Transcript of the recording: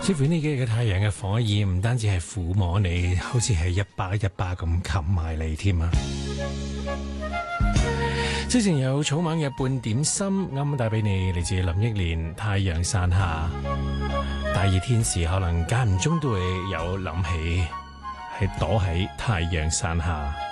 似乎呢幾日嘅太陽嘅火焰唔單止係撫摸你，好似係一巴一巴咁冚埋你添啊！之前有草蜢嘅半點心，啱啱帶俾你嚟自林憶蓮《太陽傘下》。大熱天時，可能間唔中都會有諗起，係躲喺太陽傘下。